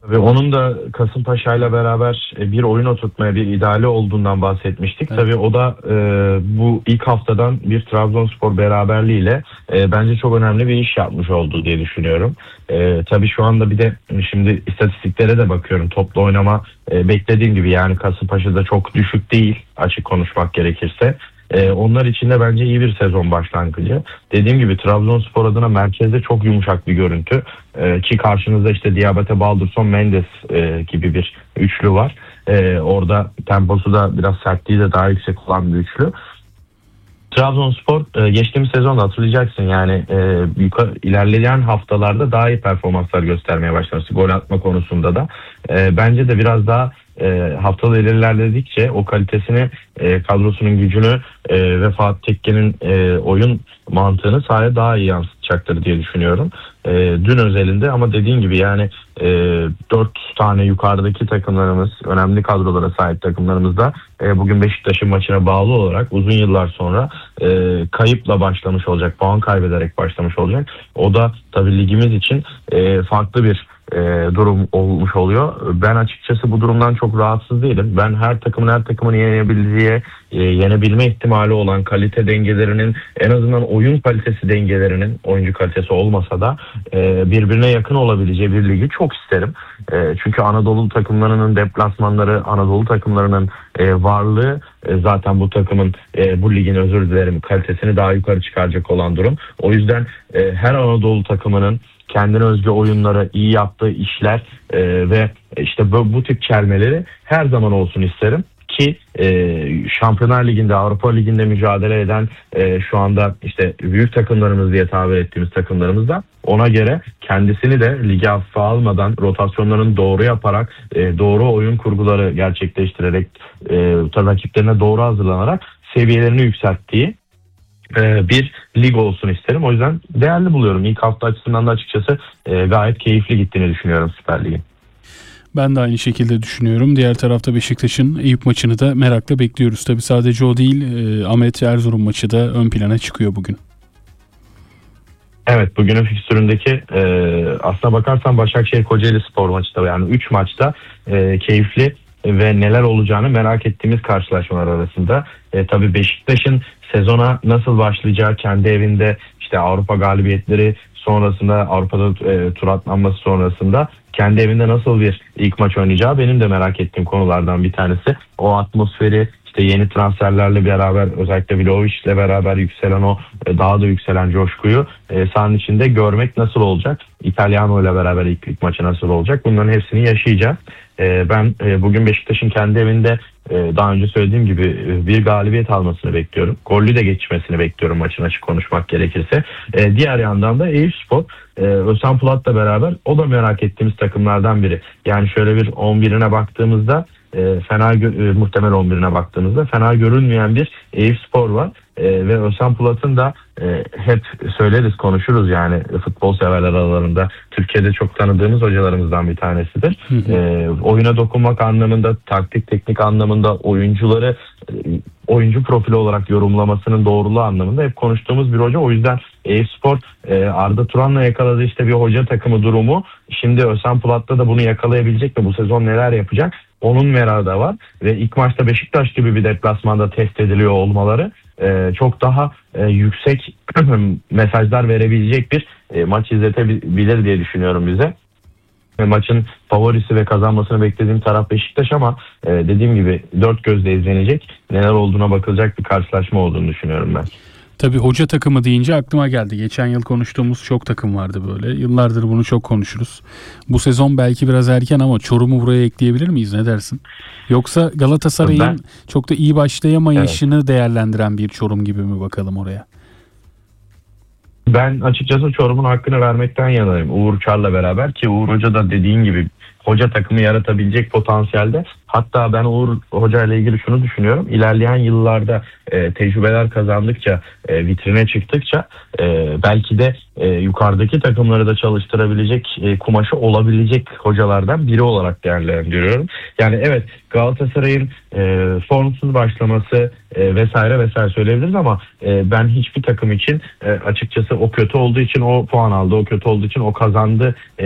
Ve onun da Kasımpaşa'yla beraber bir oyun oturtmaya bir ideali olduğundan bahsetmiştik. Evet. Tabii o da bu ilk haftadan bir Trabzonspor beraberliğiyle bence çok önemli bir iş yapmış oldu diye düşünüyorum. Tabii şu anda bir de şimdi istatistiklere de bakıyorum. Toplu oynama beklediğim gibi, yani Kasımpaşa'da çok düşük değil açık konuşmak gerekirse. Onlar için de bence iyi bir sezon başlangıcı. Dediğim gibi Trabzonspor adına merkezde çok yumuşak bir görüntü. Ki karşınızda işte Diabate, Baldursson, Mendes gibi bir üçlü var. Orada temposu da biraz, sertliği de daha yüksek olan bir üçlü. Trabzonspor geçtiğimiz sezonda hatırlayacaksın, yani ilerleyen haftalarda daha iyi performanslar göstermeye başlaması gol atma konusunda da. Bence de biraz daha haftalar ilerledikçe o kalitesini, kadrosunun gücünü ve Fatih Tekke'nin oyun mantığını sahaya daha iyi yansıtacaktır diye düşünüyorum. Dün özelinde, ama dediğin gibi yani 4 tane yukarıdaki takımlarımız, önemli kadrolara sahip takımlarımız da bugün Beşiktaş'ın maçına bağlı olarak uzun yıllar sonra kayıpla başlamış olacak, puan kaybederek başlamış olacak. O da tabii ligimiz için farklı bir durum olmuş oluyor. Ben açıkçası bu durumdan çok rahatsız değilim. Ben her takımın yenebilme ihtimali olan kalite dengelerinin, en azından oyun kalitesi dengelerinin, oyuncu kalitesi olmasa da birbirine yakın olabileceği bir ligi çok isterim. Çünkü Anadolu takımlarının deplasmanları, Anadolu takımlarının varlığı zaten bu takımın, bu ligin, özür dilerim, kalitesini daha yukarı çıkaracak olan durum. O yüzden her Anadolu takımının kendine özgü oyunları, iyi yaptığı işler ve işte bu tip çelmeleri her zaman olsun isterim ki Şampiyonlar Ligi'nde, Avrupa Ligi'nde mücadele eden şu anda işte büyük takımlarımız diye tabir ettiğimiz takımlarımız da ona göre kendisini de lige hafife almadan, rotasyonlarını doğru yaparak, doğru oyun kurguları gerçekleştirerek, rakiplerine doğru hazırlanarak seviyelerini yükselttiği bir lig olsun isterim. O yüzden değerli buluyorum. İlk hafta açısından da açıkçası gayet keyifli gittiğini düşünüyorum Süper Lig'in. Ben de aynı şekilde düşünüyorum. Diğer tarafta Beşiktaş'ın Eyüp maçını da merakla bekliyoruz. Tabii sadece o değil, Ahmet Erzurum maçı da ön plana çıkıyor bugün. Evet, bugünün fikstüründeki aslına bakarsan Başakşehir Kocaeli Spor maçı da, yani 3 maçta keyifli ve neler olacağını merak ettiğimiz karşılaşmalar arasında. Tabii Beşiktaş'ın sezona nasıl başlayacağı, kendi evinde işte Avrupa galibiyetleri sonrasında, Avrupa'da tur atlanması sonrasında kendi evinde nasıl bir ilk maç oynayacağı benim de merak ettiğim konulardan bir tanesi. O atmosferi, işte yeni transferlerle beraber, özellikle Vlahovic'le beraber yükselen o daha da yükselen coşkuyu sahanın içinde görmek nasıl olacak? İtalyano ile beraber ilk maçı nasıl olacak? Bunların hepsini yaşayacağız. Ben bugün Beşiktaş'ın kendi evinde daha önce söylediğim gibi bir galibiyet almasını bekliyorum. Gollü de geçmesini bekliyorum maçın, açık konuşmak gerekirse. Diğer yandan da Eyüpspor, Özcan Polat'la beraber, o da merak ettiğimiz takımlardan biri. Yani şöyle bir 11'ine baktığımızda, muhtemel 11'ine baktığımızda fena görünmeyen bir Eyüpspor var. Ve Özcan Polat'ın da hep söyleriz, konuşuruz yani futbol severler aralarında. Türkiye'de çok tanıdığımız hocalarımızdan bir tanesidir. Oyuna dokunmak anlamında, taktik teknik anlamında, oyuncuları oyuncu profili olarak yorumlamasının doğruluğu anlamında hep konuştuğumuz bir hoca. O yüzden Eyüpspor Arda Turan'la yakaladığı işte bir hoca takımı durumu, şimdi Özcan Polat'ta da bunu yakalayabilecek mi? Bu sezon neler yapacak? Onun merakı da var ve ilk maçta Beşiktaş gibi bir deplasmanda test ediliyor olmaları çok daha yüksek mesajlar verebilecek bir maç izletebilir diye düşünüyorum bize. Maçın favorisi ve kazanmasını beklediğim taraf Beşiktaş, ama dediğim gibi dört gözle izlenecek, neler olduğuna bakılacak bir karşılaşma olduğunu düşünüyorum ben. Tabii hoca takımı deyince aklıma geldi. Geçen yıl konuştuğumuz çok takım vardı böyle. Yıllardır bunu çok konuşuruz. Bu sezon belki biraz erken ama Çorum'u buraya ekleyebilir miyiz? Ne dersin? Yoksa Galatasaray'ın çok da iyi başlayamayışını değerlendiren bir Çorum gibi mi bakalım oraya? Ben açıkçası Çorum'un hakkını vermekten yanayım Uğur Çar'la beraber, ki Uğur Hoca da dediğin gibi hoca takımı yaratabilecek potansiyelde. Hatta ben Uğur Hoca ile ilgili şunu düşünüyorum. İlerleyen yıllarda tecrübeler kazandıkça, vitrine çıktıkça belki de yukarıdaki takımları da çalıştırabilecek kumaşı olabilecek hocalardan biri olarak değerlendiriyorum. Yani evet, Galatasaray'ın formsuz başlaması vesaire vesaire söyleyebiliriz, ama ben hiçbir takım için açıkçası o kötü olduğu için o puan aldı, o kötü olduğu için o kazandı